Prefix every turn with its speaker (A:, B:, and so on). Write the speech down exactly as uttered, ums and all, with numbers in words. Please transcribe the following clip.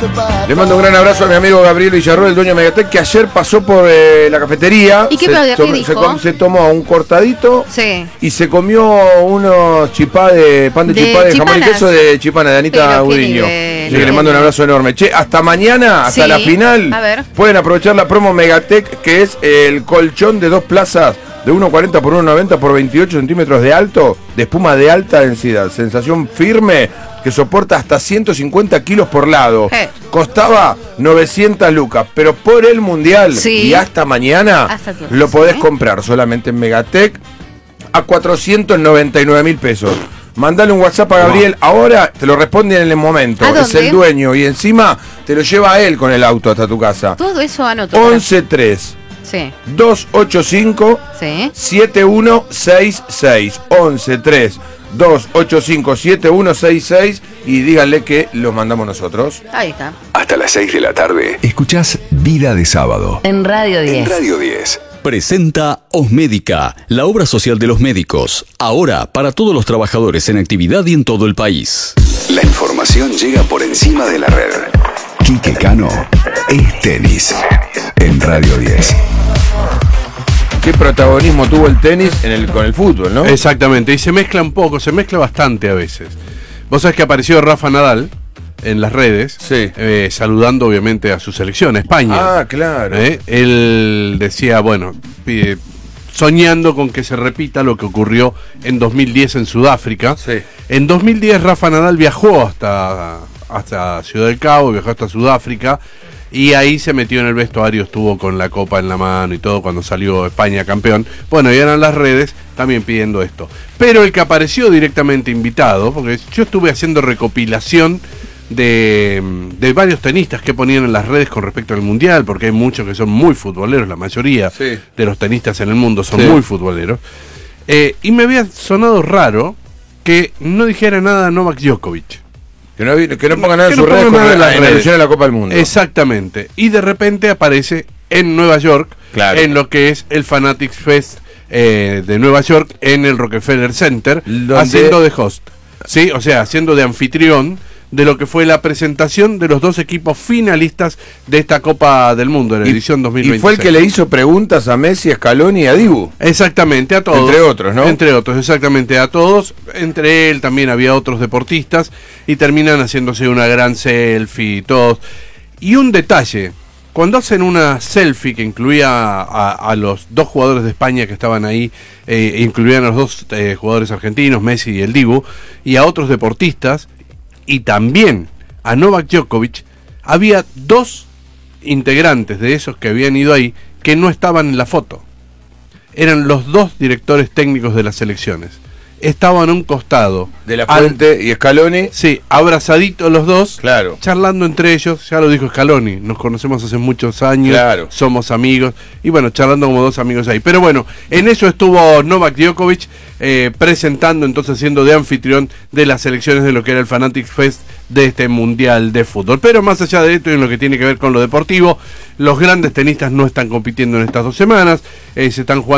A: Le mando un gran abrazo a mi amigo Gabriel Villarroel, el dueño de Megatec, que ayer pasó por eh, la cafetería.
B: ¿Y qué,
A: se,
B: qué
A: to-
B: dijo?
A: se, com- se tomó un cortadito
B: Sí.
A: y se comió unos chipá de pan de,
B: De
A: chipá de jamón y
B: chipanas.
A: queso de chipana de Anita
B: Pero qué
A: Gudiño.
B: nivel,
A: Así que le
B: qué
A: mando un
B: nivel.
A: abrazo enorme. Che, hasta mañana, hasta
B: Sí.
A: la final,
B: A ver.
A: pueden aprovechar la promo Megatec, que es el colchón de dos plazas de uno cuarenta por uno noventa por veintiocho centímetros de alto, de espuma de alta densidad, sensación firme, que soporta hasta ciento cincuenta kilos por lado.
B: Eh.
A: Costaba novecientas lucas, pero por el mundial
B: Sí.
A: y hasta mañana
B: Hasta tu-
A: lo podés
B: sí.
A: comprar solamente en Megatec a cuatrocientos noventa y nueve mil pesos. Mandale un WhatsApp a Gabriel, ahora te lo responden en el momento.
B: ¿A
A: Es
B: dónde?
A: el dueño y encima te lo lleva a él con el auto hasta tu casa.
B: Todo eso anoto.
A: once tres
B: Sí.
A: dos ocho cinco
B: Sí.
A: siete uno seis seis. once tres dos ocho cinco siete uno seis seis y díganle que los mandamos nosotros.
B: Ahí está.
C: Hasta las seis de la tarde. Escuchás Vida de Sábado.
D: En Radio diez.
C: En Radio diez.
E: Presenta Osmédica, la obra social de los médicos. Ahora para todos los trabajadores en actividad y en todo el país.
C: La información llega por encima de la red. Quique Cano es tenis. En Radio diez.
A: ¿Qué protagonismo tuvo el tenis en el, con el fútbol, no?
F: Exactamente, y se mezcla un poco, se mezcla bastante a veces. Vos sabés que apareció Rafa Nadal en las redes,
A: Sí.
F: eh, saludando obviamente a su selección, a España.
A: Ah, claro.
F: Eh, Él decía, bueno, pide- soñando con que se repita lo que ocurrió en dos mil diez en Sudáfrica.
A: Sí.
F: En dos mil diez Rafa Nadal viajó hasta, hasta Ciudad del Cabo, viajó hasta Sudáfrica. Y ahí se metió en el vestuario, estuvo con la copa en la mano y todo cuando salió España campeón. Bueno, y eran las redes también pidiendo esto. Pero el que apareció directamente invitado, porque yo estuve haciendo recopilación de, de varios tenistas que ponían en las redes con respecto al Mundial, porque hay muchos que son muy futboleros, la mayoría
A: Sí.
F: de los tenistas en el mundo son
A: Sí.
F: muy futboleros. Eh, y me había sonado raro que no dijera nada Novak Djokovic.
A: Que no, que no ponga nada
F: Que
A: en
F: no
A: sus redes
F: ponga
A: con
F: nada en
A: la,
F: las
A: en
F: redes.
A: alusión a la Copa del Mundo.
F: Exactamente. Y de repente aparece en Nueva York,
A: Claro.
F: en lo que es el Fanatics Fest eh, de Nueva York, en el Rockefeller Center,
A: Donde-
F: haciendo de host. Sí, o sea, haciendo de anfitrión de lo que fue la presentación de los dos equipos finalistas de esta Copa del Mundo, de la
A: Y-
F: edición dos mil
A: Y
F: veintiséis.
A: fue el que le hizo preguntas a Messi, a Scaloni y a Dibu.
F: Exactamente, a todos.
A: Entre otros, ¿no?
F: Entre otros, exactamente, a todos. Entre él también había otros deportistas y terminan haciéndose una gran selfie y todos. Y un detalle, cuando hacen una selfie que incluía a, a los dos jugadores de España que estaban ahí, eh, incluían a los dos eh, jugadores argentinos, Messi y el Dibu, y a otros deportistas, y también a Novak Djokovic, había dos integrantes de esos que habían ido ahí que no estaban en la foto. Eran los dos directores técnicos de las selecciones. Estaban a un costado.
A: De la
F: Al-
A: Fuente y Scaloni.
F: Sí, abrazaditos los dos,
A: Claro.
F: charlando entre ellos, ya lo dijo Scaloni, nos conocemos hace muchos años,
A: Claro.
F: somos amigos, y bueno, charlando como dos amigos ahí. Pero bueno, en eso estuvo Novak Djokovic eh, presentando, entonces siendo de anfitrión de las selecciones de lo que era el Fanatics Fest de este Mundial de Fútbol. Pero más allá de esto y en lo que tiene que ver con lo deportivo, los grandes tenistas no están compitiendo en estas dos semanas, eh, se están jugando